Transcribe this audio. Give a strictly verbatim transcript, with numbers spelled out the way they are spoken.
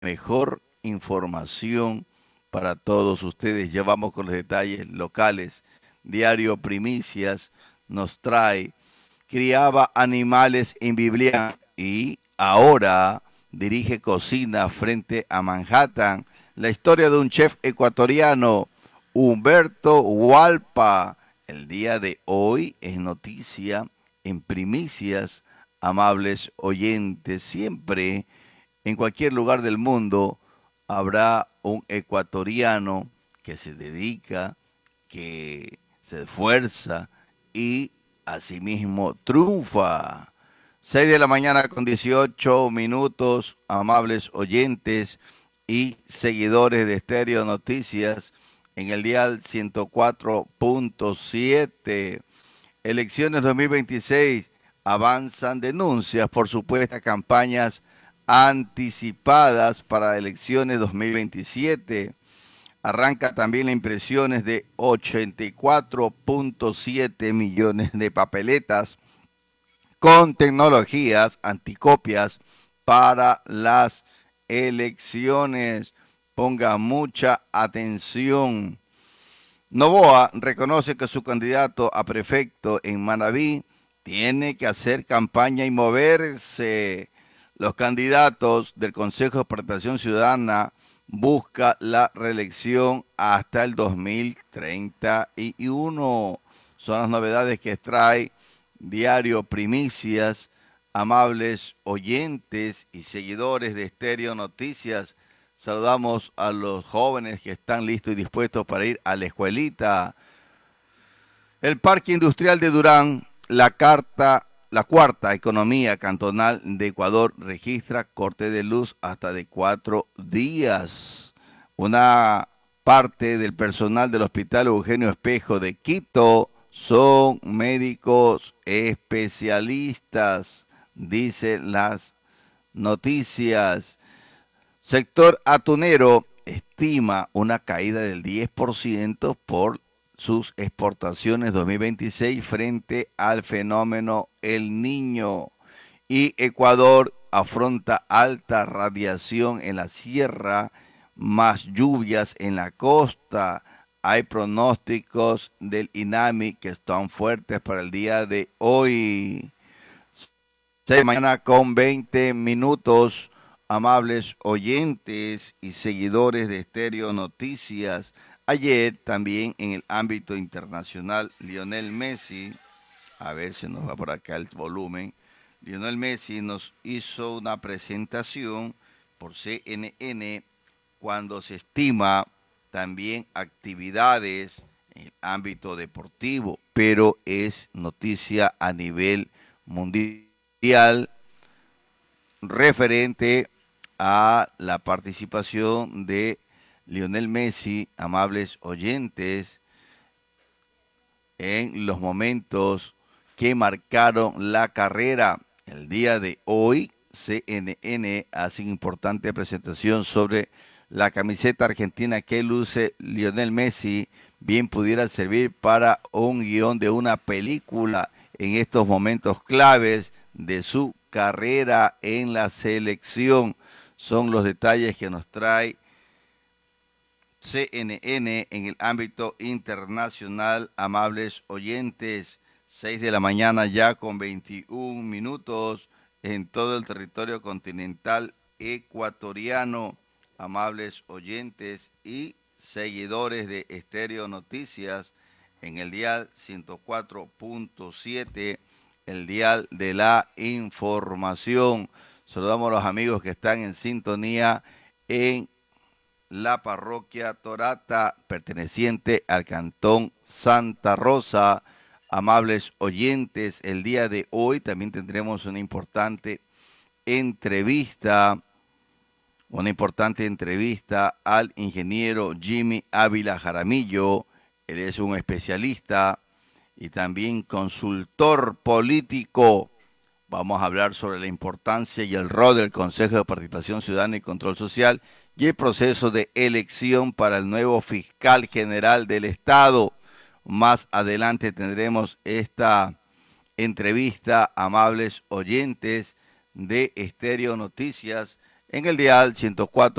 mejor información para todos ustedes. Ya vamos con los detalles locales. Diario Primicias nos trae, criaba animales en Biblia y ahora dirige cocina frente a Manhattan. La historia de un chef ecuatoriano, Humberto Hualpa. El día de hoy es noticia en Primicias, amables oyentes. Siempre, en cualquier lugar del mundo, habrá un ecuatoriano que se dedica, que se esfuerza y asimismo triunfa. seis de la mañana con dieciocho minutos, amables oyentes y seguidores de Estéreo Noticias en el dial ciento cuatro punto siete. Elecciones dos mil veintiséis, avanzan denuncias por supuestas campañas anticipadas para elecciones dos mil veintisiete. Arranca también las impresiones de ochenta y cuatro punto siete millones de papeletas con tecnologías anticopias para las elecciones. Ponga mucha atención. Noboa reconoce que su candidato a prefecto en Manabí tiene que hacer campaña y moverse. Los candidatos del Consejo de Participación Ciudadana buscan la reelección hasta el dos mil treinta y uno. Son las novedades que trae Diario Primicias, amables oyentes y seguidores de Estéreo Noticias. Saludamos a los jóvenes que están listos y dispuestos para ir a la escuelita. El Parque Industrial de Durán, la carta, la cuarta economía cantonal de Ecuador, registra corte de luz hasta de cuatro días. Una parte del personal del Hospital Eugenio Espejo de Quito son médicos especialistas, dicen las noticias. Sector atunero estima una caída del diez por ciento por sus exportaciones dos mil veintiséis frente al fenómeno El Niño. Y Ecuador afronta alta radiación en la sierra, más lluvias en la costa. Hay pronósticos del INAMI que están fuertes para el día de hoy. seis de la mañana con veinte minutos, amables oyentes y seguidores de Estéreo Noticias. Ayer también en el ámbito internacional, Lionel Messi, a ver si nos va por acá el volumen, Lionel Messi nos hizo una presentación por C N N cuando se estima también actividades en el ámbito deportivo, pero es noticia a nivel mundial referente a la participación de Lionel Messi, amables oyentes, en los momentos que marcaron la carrera. El día de hoy, C N N hace una importante presentación sobre la camiseta argentina que luce Lionel Messi. Bien pudiera servir para un guión de una película en estos momentos claves de su carrera en la selección. Son los detalles que nos trae C N N en el ámbito internacional, amables oyentes. seis de la mañana ya con veintiún minutos en todo el territorio continental ecuatoriano, amables oyentes y seguidores de Estéreo Noticias en el dial ciento cuatro punto siete, el dial de la información. Saludamos a los amigos que están en sintonía en la parroquia Torata, perteneciente al cantón Santa Rosa. Amables oyentes, el día de hoy también tendremos una importante entrevista, una importante entrevista al ingeniero Jimmy Ávila Jaramillo. Él es un especialista y también consultor político. Vamos a hablar sobre la importancia y el rol del Consejo de Participación Ciudadana y Control Social y el proceso de elección para el nuevo fiscal general del Estado. Más adelante tendremos esta entrevista, amables oyentes de Estéreo Noticias, en el dial ciento cuatro